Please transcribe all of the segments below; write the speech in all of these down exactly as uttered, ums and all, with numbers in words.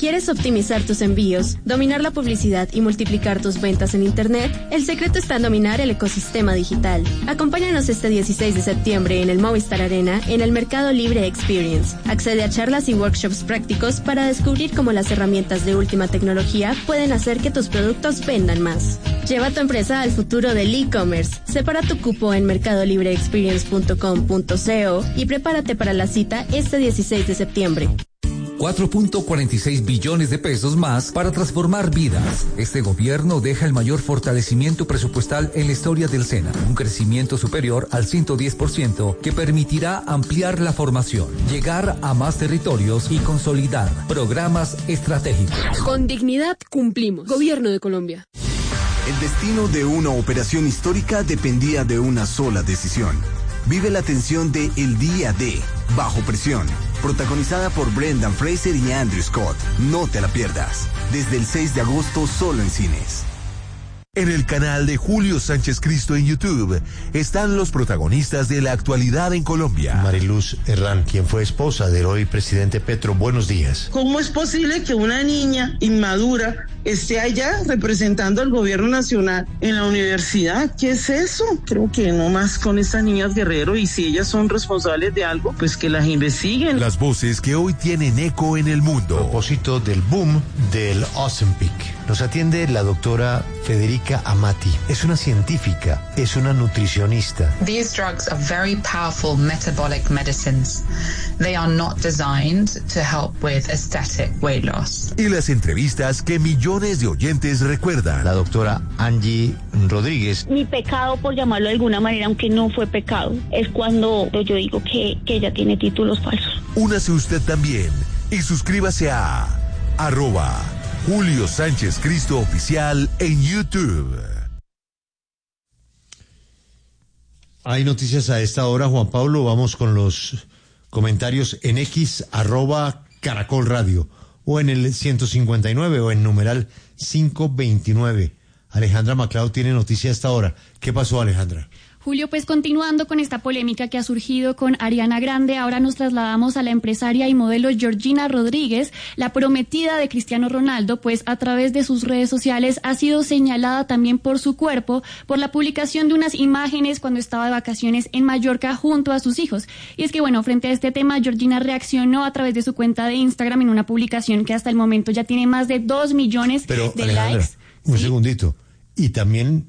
¿Quieres optimizar tus envíos, dominar la publicidad y multiplicar tus ventas en Internet? El secreto está en dominar el ecosistema digital. Acompáñanos este dieciséis de septiembre en el Movistar Arena en el Mercado Libre Experience. Accede a charlas y workshops prácticos para descubrir cómo las herramientas de última tecnología pueden hacer que tus productos vendan más. Lleva tu empresa al futuro del e-commerce. Separa tu cupo en mercado libre experience punto com punto co y prepárate para la cita este dieciséis de septiembre. cuatro punto cuarenta y seis billones de pesos más para transformar vidas. Este gobierno deja el mayor fortalecimiento presupuestal en la historia del SENA, un crecimiento superior al ciento diez por ciento que permitirá ampliar la formación, llegar a más territorios y consolidar programas estratégicos. Con dignidad cumplimos. Gobierno de Colombia. El destino de una operación histórica dependía de una sola decisión. Vive la tensión de El Día de Bajo Presión, protagonizada por Brendan Fraser y Andrew Scott. No te la pierdas. Desde el seis de agosto solo en cines. En el canal de Julio Sánchez Cristo en YouTube están los protagonistas de la actualidad en Colombia. Mariluz Herrán, quien fue esposa del hoy presidente Petro. Buenos días. ¿Cómo es posible que una niña inmadura esté allá representando al gobierno nacional en la universidad? ¿Qué es eso? Creo que no más con estas niñas Guerrero, y si ellas son responsables de algo, pues que las investiguen. Las voces que hoy tienen eco en el mundo. A propósito del boom del Ozempic, nos atiende la doctora Federica Amati. Es una científica, es una nutricionista. These drugs are very powerful metabolic medicines. They are not designed to help with aesthetic weight loss. Y las entrevistas que millones de oyentes recuerdan. La doctora Angie Rodríguez. Mi pecado, por llamarlo de alguna manera, aunque no fue pecado, es cuando yo digo que, que ella tiene títulos falsos. Únase usted también y suscríbase a arroba Julio Sánchez Cristo Oficial en YouTube. Hay noticias a esta hora, Juan Pablo. Vamos con los comentarios en X, arroba Caracol Radio, o en el ciento cincuenta y nueve, o en numeral quinientos veintinueve. Alejandra Maclao tiene noticia a esta hora. ¿Qué pasó, Alejandra? Julio, pues continuando con esta polémica que ha surgido con Ariana Grande, ahora nos trasladamos a la empresaria y modelo Georgina Rodríguez, la prometida de Cristiano Ronaldo, pues a través de sus redes sociales ha sido señalada también por su cuerpo, por la publicación de unas imágenes cuando estaba de vacaciones en Mallorca junto a sus hijos. Y es que bueno, frente a este tema, Georgina reaccionó a través de su cuenta de Instagram en una publicación que hasta el momento ya tiene más de dos millones Pero, de Alejandra, likes. Un ¿Sí? segundito. Y también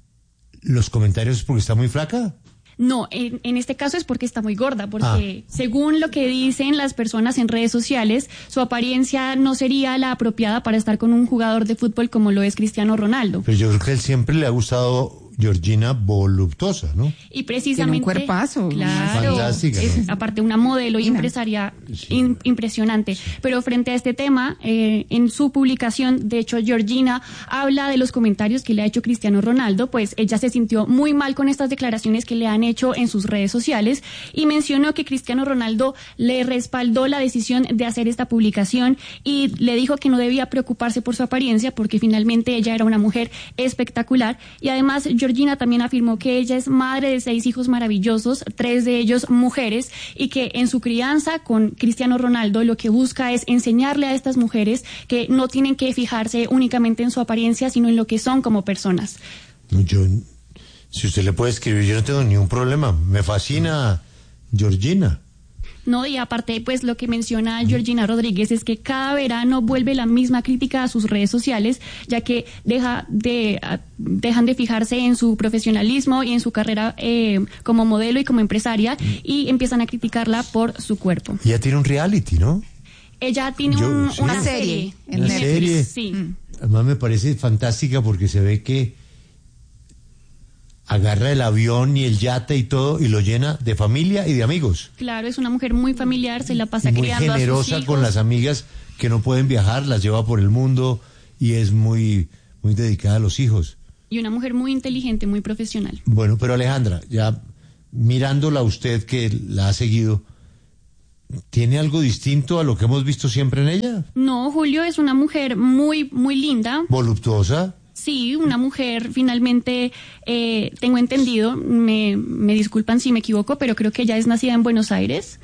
los comentarios porque está muy flaca. No, en, en este caso es porque está muy gorda, porque ah. según lo que dicen las personas en redes sociales, su apariencia no sería la apropiada para estar con un jugador de fútbol como lo es Cristiano Ronaldo. Pero yo creo que él siempre le ha gustado Georgina voluptuosa, ¿no? Y precisamente... Tiene un cuerpazo. Claro. Fantástica, ¿no? Es, aparte, una modelo y empresaria sí. in, impresionante. Sí. Pero frente a este tema, eh, en su publicación, de hecho, Georgina habla de los comentarios que le ha hecho Cristiano Ronaldo, pues ella se sintió muy mal con estas declaraciones que le han hecho en sus redes sociales y mencionó que Cristiano Ronaldo le respaldó la decisión de hacer esta publicación y le dijo que no debía preocuparse por su apariencia porque finalmente ella era una mujer espectacular. Y además, Georgina también afirmó que ella es madre de seis hijos maravillosos, tres de ellos mujeres, y que en su crianza con Cristiano Ronaldo lo que busca es enseñarle a estas mujeres que no tienen que fijarse únicamente en su apariencia, sino en lo que son como personas. Yo, si usted le puede escribir, yo no tengo ningún problema. Me fascina Georgina. No, y aparte, pues lo que menciona Georgina Rodríguez es que cada verano vuelve la misma crítica a sus redes sociales, ya que deja de a, dejan de fijarse en su profesionalismo y en su carrera eh, como modelo y como empresaria y empiezan a criticarla por su cuerpo. Ella tiene un reality, ¿no? Ella tiene Yo, un, sí. una serie. En una Netflix. serie. Sí. Además me parece fantástica porque se ve que agarra el avión y el yate y todo y lo llena de familia y de amigos. Claro, es una mujer muy familiar, se la pasa muy criando a sus generosa hijos. con las amigas que no pueden viajar, las lleva por el mundo y es muy, muy dedicada a los hijos. Y una mujer muy inteligente, muy profesional. Bueno, pero Alejandra, ya mirándola a usted que la ha seguido, ¿tiene algo distinto a lo que hemos visto siempre en ella? No, Julio, es una mujer muy, muy linda. ¿Voluptuosa? Sí, una mujer finalmente, eh, tengo entendido, me, me disculpan si me equivoco, pero creo que ella es nacida en Buenos Aires.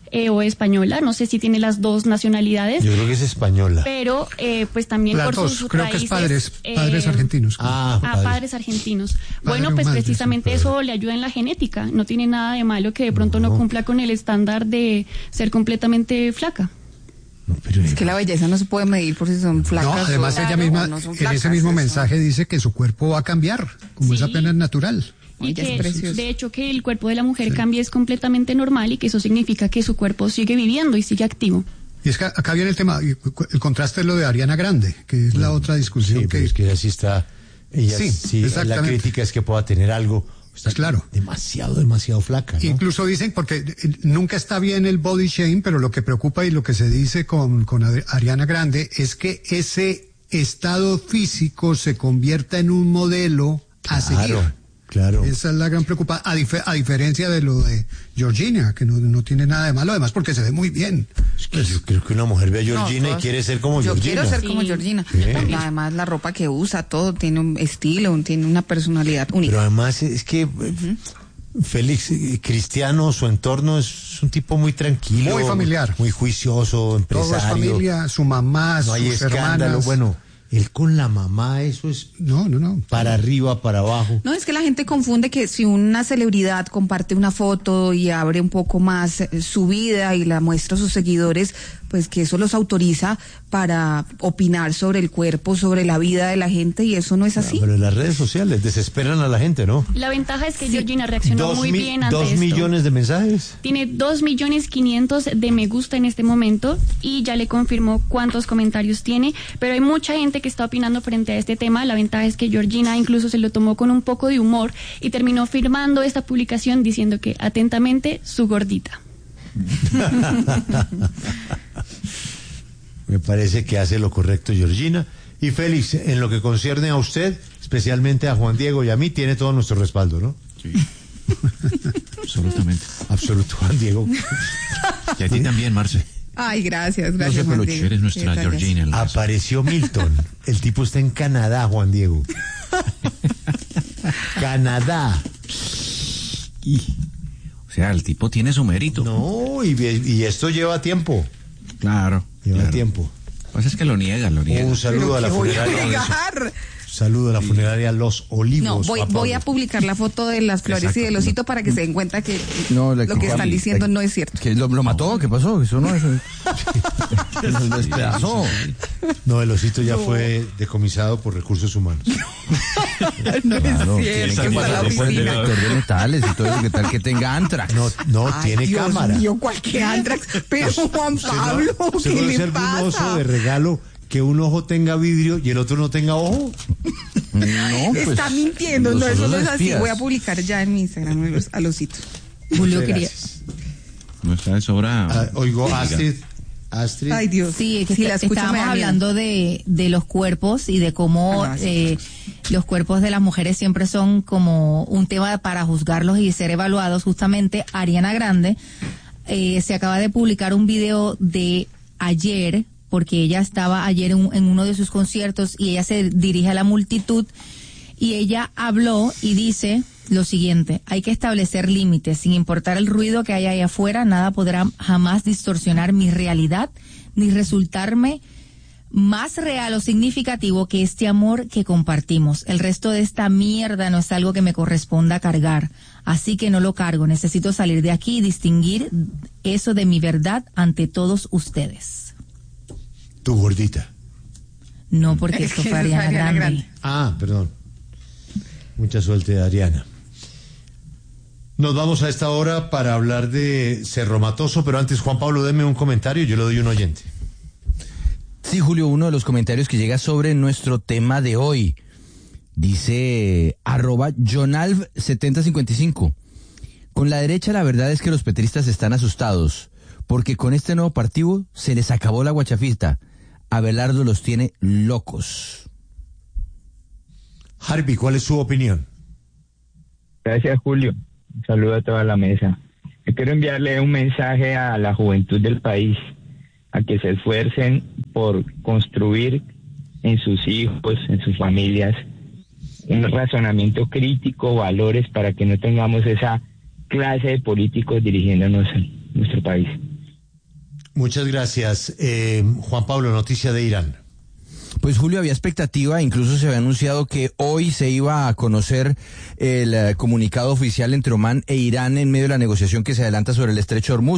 eh, o española, no sé si tiene las dos nacionalidades. Yo creo que es española. Pero eh, pues también las por dos, sus creo raíces, que es padres, eh, padres argentinos. Ah, ah padres. padres argentinos. Padre Bueno, pues madre, precisamente sí, eso le ayuda en la genética. No tiene nada de malo que de pronto no, no cumpla con el estándar de ser completamente flaca. No, pero Es que la belleza no se puede medir por si son flacas. No, además o, ella claro, misma, o no son en flacas, ese mismo eso. mensaje dice que su cuerpo va a cambiar, como Sí. es apenas natural. Y Ella es que, preciosa. de hecho, que el cuerpo de la mujer cambie es completamente normal y que eso significa que su cuerpo sigue viviendo y sigue activo. Y es que acá viene el tema, y cu- el contraste es lo de Ariana Grande, que es la otra discusión sí, que... pero es que ella sí está... Ella Sí, sí, la exactamente. crítica es que pueda tener algo. Está Claro. demasiado, demasiado flaca, ¿no? Incluso dicen, porque eh, nunca está bien el body shame, pero lo que preocupa y lo que se dice con, con Ad- Ariana Grande es que ese estado físico se convierta en un modelo a seguir. Claro, claro. Esa es la gran preocupación, a, dif- a diferencia de lo de Georgina, que no, no tiene nada de malo, además porque se ve muy bien. Es que yo creo que una mujer ve a No, Georgina todas- y quiere ser como Yo Georgina. quiero ser Sí. como Georgina. Sí. Y además la ropa que usa, todo tiene un estilo, tiene una personalidad única. Pero además es que eh, Félix, eh, Cristiano, su entorno es un tipo muy tranquilo. Muy familiar. Muy juicioso, Todo empresario. es familia, su mamá, No hay sus escándalo. hermanas. Bueno, él con la mamá, eso es No, no, no. para arriba, para abajo. No, es que la gente confunde que si una celebridad comparte una foto y abre un poco más eh, su vida y la muestra a sus seguidores, pues que eso los autoriza para opinar sobre el cuerpo, sobre la vida de la gente, y eso no es así. Pero en las redes sociales desesperan a la gente, ¿no? La ventaja es que Georgina reaccionó Dos, muy mi- bien ante dos esto. millones de mensajes. Tiene dos millones quinientos de me gusta en este momento y ya le confirmó cuántos comentarios tiene, pero hay mucha gente que está opinando frente a este tema. La ventaja es que Georgina incluso se lo tomó con un poco de humor y terminó firmando esta publicación diciendo que atentamente su gordita. Me parece que hace lo correcto Georgina. Y Félix, en lo que concierne a usted, especialmente a Juan Diego y a mí, tiene todo nuestro respaldo, ¿no? Sí. Absolutamente. Absoluto, Juan Diego. Y a ti también, Marce. Ay, gracias, No gracias. sé, Juan pero Diego. eres nuestra Qué detalles. Georgina. en la- Apareció Milton. El tipo está en Canadá, Juan Diego. Canadá. Y- O sea, el tipo tiene su mérito. No, y, y esto lleva tiempo. Claro. Lleva claro. tiempo. Lo que pasa es que lo niega, lo niega. Un saludo a la ¿Qué voy a funeraria. negar? Saludo a la funeraria Los Olivos. No, voy, Juan voy a Pablo. publicar la foto de las flores Exacto. y del osito para que se den cuenta que No, la lo que que- están diciendo la- no es cierto. ¿Que lo, lo mató? ¿Qué pasó? Eso no es. Eso lo despedazó. No, el osito ya fue decomisado por recursos humanos. No Claro, es tiene cierto, que cámara, está la no puede oficina. detector de metales y todo eso, que tal que tenga Antrax. No, no, Ay, tiene Dios cámara. mío, cualquier Antrax. Pero Juan Pablo, ¿Usted ¿qué conoce le algún oso pasa? de regalo que un ojo tenga vidrio y el otro no tenga ojo? No, pues, Está mintiendo, los no, eso osos no es así. espías. Voy a publicar ya en mi Instagram a los- al osito. Julio Muchas quería. gracias. No está de sobra. Ah, oigo, Astrid. Astrid. Ay, Dios. Sí, que Si est- la escucho me estábamos da miedo. hablando de, de los cuerpos y de cómo Ah, sí. eh, los cuerpos de las mujeres siempre son como un tema para juzgarlos y ser evaluados. Justamente Ariana Grande eh, se acaba de publicar un video de ayer, porque ella estaba ayer en, en uno de sus conciertos y ella se dirige a la multitud y ella habló y dice lo siguiente: hay que establecer límites, sin importar el ruido que haya ahí afuera, nada podrá jamás distorsionar mi realidad ni resultarme más real o significativo que este amor que compartimos. El resto de esta mierda no es algo que me corresponda cargar, así que no lo cargo. Necesito salir de aquí y distinguir eso de mi verdad ante todos ustedes. Tu gordita. No, porque Es esto que fue eso es Ariana Ariana Grande. Grande. Ah, perdón. Mucha suerte, Ariana. Nos vamos a esta hora para hablar de Cerro Matoso, pero antes, Juan Pablo, deme un comentario, yo le doy un oyente. Sí, Julio, uno de los comentarios que llega sobre nuestro tema de hoy. Dice arroba Jonalv setenta cincuenta y cinco. Con la derecha la verdad es que los petristas están asustados, porque con este nuevo partido se les acabó la guachafita. Abelardo los tiene locos. Harvey, ¿cuál es su opinión? Gracias, Julio. Un saludo a toda la mesa. Yo quiero enviarle un mensaje a la juventud del país, a que se esfuercen por construir en sus hijos, en sus familias, un razonamiento crítico, valores, para que no tengamos esa clase de políticos dirigiéndonos en nuestro país. Muchas gracias. Eh, Juan Pablo, noticia de Irán. Pues Julio, había expectativa, incluso se había anunciado que hoy se iba a conocer el uh, comunicado oficial entre Omán e Irán en medio de la negociación que se adelanta sobre el estrecho de Hormuz.